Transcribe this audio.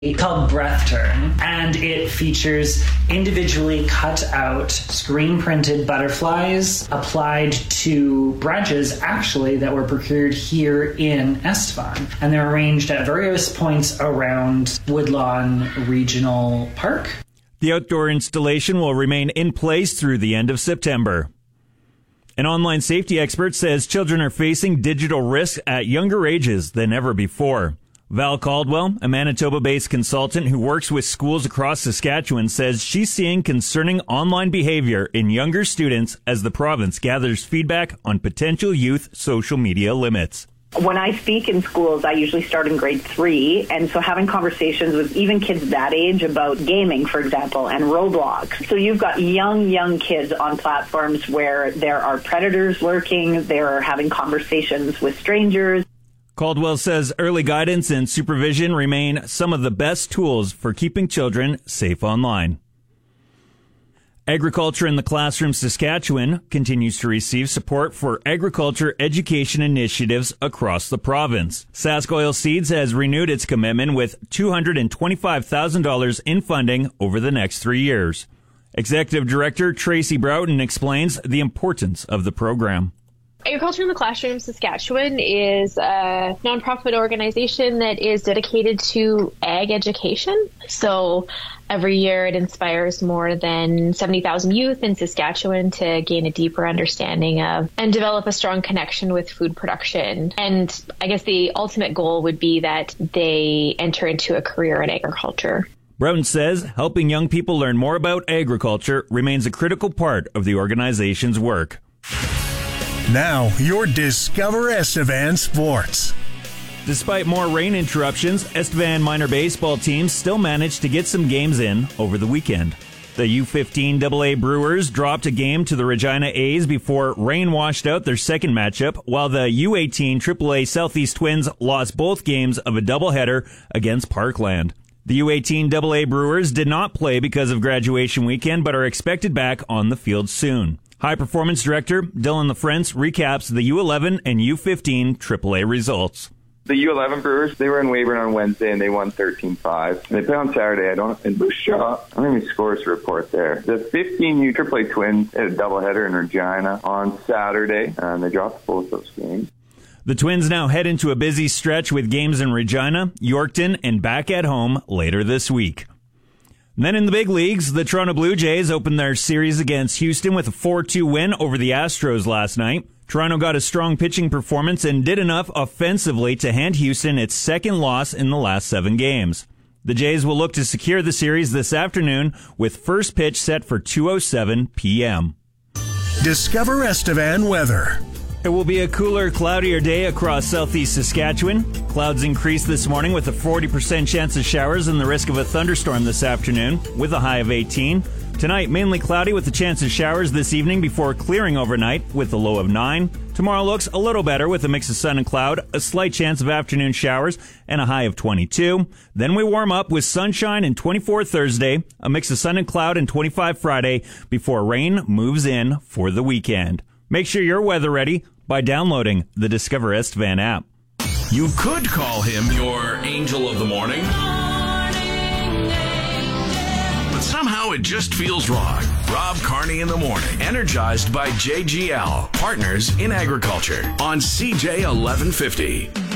called Breath Turn, and it features individually cut out screen printed butterflies applied to branches actually that were procured here in Estevan, and they're arranged at various points around Woodlawn Regional Park. The outdoor installation will remain in place through the end of September. An online safety expert says children are facing digital risks at younger ages than ever before. Val Caldwell, a Manitoba-based consultant who works with schools across Saskatchewan, says she's seeing concerning online behavior in younger students as the province gathers feedback on potential youth social media limits. When I speak in schools, I usually start in grade 3, and so having conversations with even kids that age about gaming, for example, and Roblox. So you've got young kids on platforms where there are predators lurking, they're having conversations with strangers. Caldwell says early guidance and supervision remain some of the best tools for keeping children safe online. Agriculture in the Classroom Saskatchewan continues to receive support for agriculture education initiatives across the province. Sask Oil Seeds has renewed its commitment with $225,000 in funding over the next 3 years. Executive Director Tracy Broughton explains the importance of the program. Agriculture in the Classroom Saskatchewan is a nonprofit organization that is dedicated to ag education. So every year it inspires more than 70,000 youth in Saskatchewan to gain a deeper understanding of and develop a strong connection with food production. And I guess the ultimate goal would be that they enter into a career in agriculture. Broughton says helping young people learn more about agriculture remains a critical part of the organization's work. Now, your Discover Estevan Sports. Despite more rain interruptions, Estevan minor baseball teams still managed to get some games in over the weekend. The U15 AA Brewers dropped a game to the Regina A's before rain washed out their second matchup, while the U18 AAA Southeast Twins lost both games of a doubleheader against Parkland. The U18 AA Brewers did not play because of graduation weekend, but are expected back on the field soon. High Performance Director Dylan LaFrance recaps the U11 and U15 AAA results. The U11 Brewers, they were in Weyburn on Wednesday and they won 13-5. They played on Saturday. And Bush Shaw, I don't even scores report there. The 15U AAA Twins had a doubleheader in Regina on Saturday, and they dropped both those games. The Twins now head into a busy stretch with games in Regina, Yorkton, and back at home later this week. And then in the big leagues, the Toronto Blue Jays opened their series against Houston with a 4-2 win over the Astros last night. Toronto got a strong pitching performance and did enough offensively to hand Houston its second loss in the last 7 games. The Jays will look to secure the series this afternoon with first pitch set for 2:07 p.m. Discover Estevan weather. It will be a cooler, cloudier day across southeast Saskatchewan. Clouds increase this morning with a 40% chance of showers and the risk of a thunderstorm this afternoon with a high of 18. Tonight, mainly cloudy with a chance of showers this evening before clearing overnight with a low of 9. Tomorrow looks a little better with a mix of sun and cloud, a slight chance of afternoon showers, and a high of 22. Then we warm up with sunshine and 24 Thursday, a mix of sun and cloud, and 25 Friday before rain moves in for the weekend. Make sure you're weather ready by downloading the Discover Estevan app. You could call him your angel of the morning, but somehow it just feels wrong. Rob Carney in the morning, energized by JGL, partners in agriculture on CJ 1150.